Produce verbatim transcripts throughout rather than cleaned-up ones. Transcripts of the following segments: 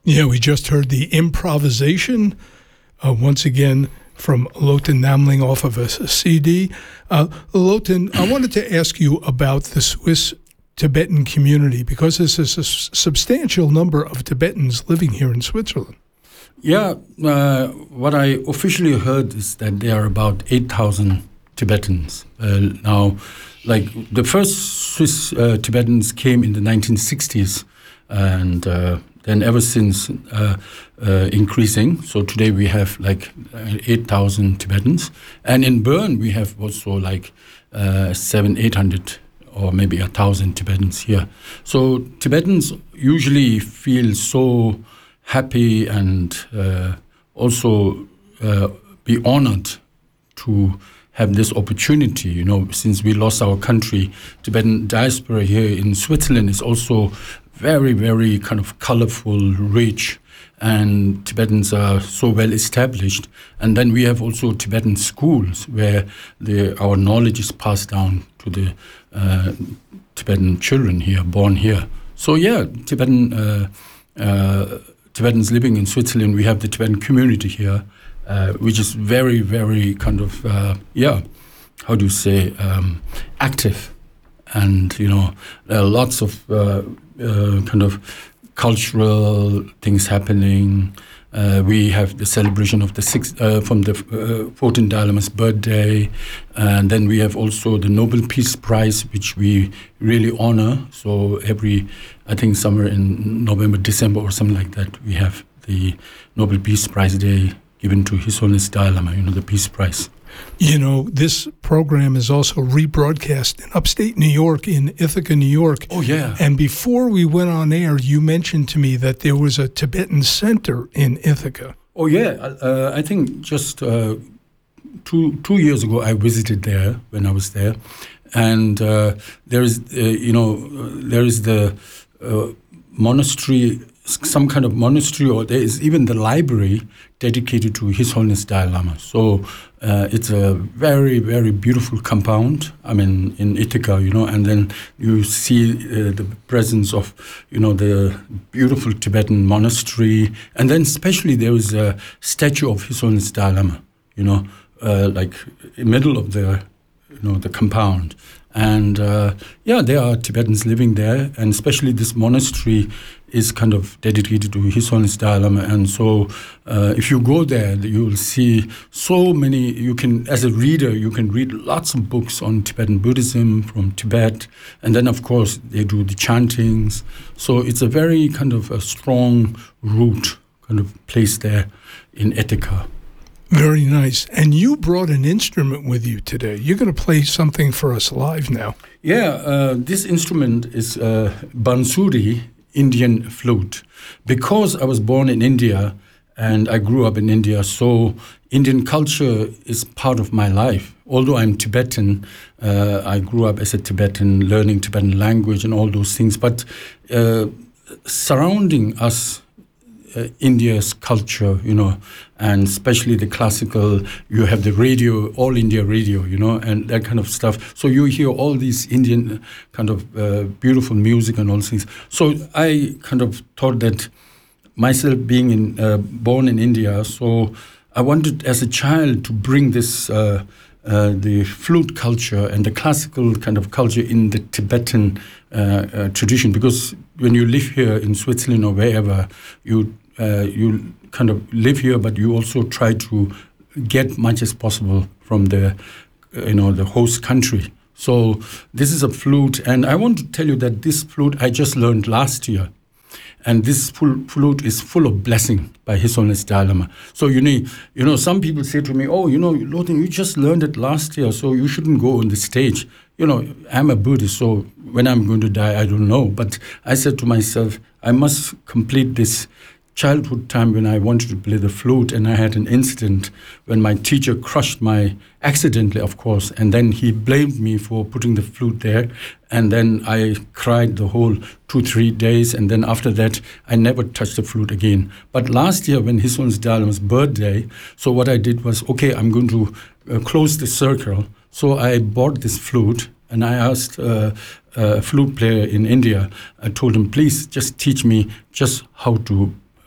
Yeah, we just heard the improvisation, uh, once again, from Lotan Namling off of a, a C D. Uh, Lotan, I wanted to ask you about the Swiss Tibetan community, because there's a s- substantial number of Tibetans living here in Switzerland. Yeah, uh, what I officially heard is that there are about eight thousand Tibetans. Uh, now, like the first Swiss uh, Tibetans came in the nineteen sixties, and uh, then ever since uh, uh, increasing. So today we have like eight thousand Tibetans. And in Bern we have also like uh, seven, eight hundred or maybe a thousand Tibetans here. So Tibetans usually feel so happy and uh, also uh, be honored to have this opportunity. You know, since we lost our country, Tibetan diaspora here in Switzerland is also very, very kind of colorful, rich, and Tibetans are so well established. And then we have also Tibetan schools where the, our knowledge is passed down to the uh, Tibetan children here, born here. So yeah, Tibetan uh, uh, Tibetans living in Switzerland, we have the Tibetan community here, uh, which is very, very kind of, uh, yeah, how do you say, um, active. And, you know, there are lots of uh, uh, kind of cultural things happening. Uh, we have the celebration of the sixth, uh, from the uh, fourteenth Dalai Lama's birthday. And then we have also the Nobel Peace Prize, which we really honor. So every, I think somewhere in November, December or something like that, we have the Nobel Peace Prize Day given to His Holiness Dalai Lama, you know, the Peace Prize. You know, this program is also rebroadcast in upstate New York, in Ithaca, New York. Oh, yeah. And before we went on air, you mentioned to me that there was a Tibetan center in Ithaca. Oh, yeah. Uh, I think just uh, two two years ago, I visited there when I was there. And uh, there is, uh, you know, uh, there is the uh, monastery, some kind of monastery, or there is even the library dedicated to His Holiness Dalai Lama. So uh, it's a very, very beautiful compound, I mean, in Ithaca, you know, and then you see uh, the presence of, you know, the beautiful Tibetan monastery. And then especially there is a statue of His Holiness Dalai Lama, you know, uh, like in the middle of the, you know, the compound. And uh, yeah, there are Tibetans living there, and especially this monastery is kind of dedicated to His Holiness Dalai Lama. And so uh, if you go there, you will see so many, you can, as a reader, you can read lots of books on Tibetan Buddhism from Tibet. And then, of course, they do the chantings. So it's a very kind of a strong root kind of place there in Ithaca. Very nice. And you brought an instrument with you today. You're going to play something for us live now. Yeah, uh, this instrument is uh, Bansuri, Indian flute. Because I was born in India and I grew up in India, so Indian culture is part of my life. Although I'm Tibetan, uh, I grew up as a Tibetan, learning Tibetan language and all those things. But uh, surrounding us, Uh, India's culture, you know, and especially the classical, you have the radio, all India radio, you know, and that kind of stuff. So you hear all these Indian kind of uh, beautiful music and all these things. So I kind of thought that myself being in, uh, born in India, so I wanted as a child to bring this, uh, uh, the flute culture and the classical kind of culture in the Tibetan uh, uh, tradition, because when you live here in Switzerland or wherever, you uh, you kind of live here, but you also try to get much as possible from the, uh, you know, the host country. So this is a flute, and I want to tell you that this flute I just learned last year. And this flute is full of blessing by His Holiness Dalai Lama. So, you know, you know, some people say to me, oh, you know, Lotan, you just learned it last year, so you shouldn't go on the stage. You know, I'm a Buddhist, so when I'm going to die, I don't know. But I said to myself, I must complete this childhood time when I wanted to play the flute, and I had an incident when my teacher crushed my, accidentally of course, and then he blamed me for putting the flute there, and then I cried the whole two, three days, and then after that, I never touched the flute again. But last year, when His Holiness Dalai Lama's birthday, so what I did was, okay, I'm going to uh, close the circle. So I bought this flute, and I asked uh, a flute player in India, I told him, please just teach me just how to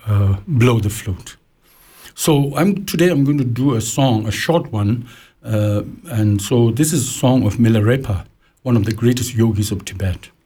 uh, blow the flute. So I'm today I'm going to do a song, a short one, uh, and so this is a song of Milarepa, one of the greatest yogis of Tibet.